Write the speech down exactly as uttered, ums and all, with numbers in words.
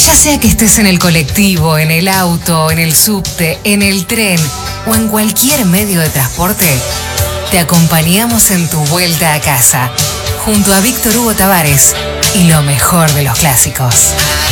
Ya sea que estés en el colectivo, en el auto, en el subte, en el tren o en cualquier medio de transporte, te acompañamos en tu vuelta a casa, junto a Víctor Hugo Tavares y lo mejor de los clásicos.